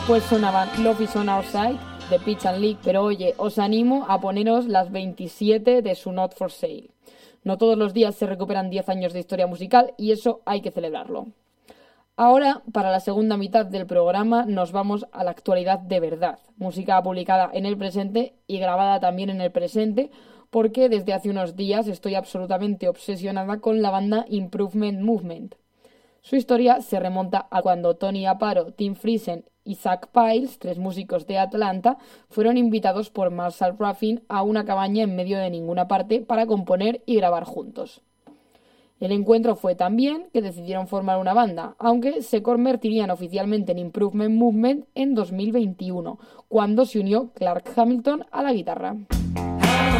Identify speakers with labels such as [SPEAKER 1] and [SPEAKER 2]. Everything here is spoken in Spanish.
[SPEAKER 1] Pues sonaban Love is on Our Side de Pitch and Leak, pero oye, os animo a poneros las 27 de su Not for Sale. No todos los días se recuperan 10 años de historia musical y eso hay que celebrarlo. Ahora, para la segunda mitad del programa, nos vamos a la actualidad de verdad. Música publicada en el presente y grabada también en el presente, porque desde hace unos días estoy absolutamente obsesionada con la banda Improvement Movement. Su historia se remonta a cuando Tony Aparo, Tim Friesen y Zach Piles, 3 músicos de Atlanta, fueron invitados por Marshall Ruffin a una cabaña en medio de ninguna parte para componer y grabar juntos. El encuentro fue tan bien que decidieron formar una banda, aunque se convertirían oficialmente en Improvement Movement en 2021, cuando se unió Clark Hamilton a la guitarra.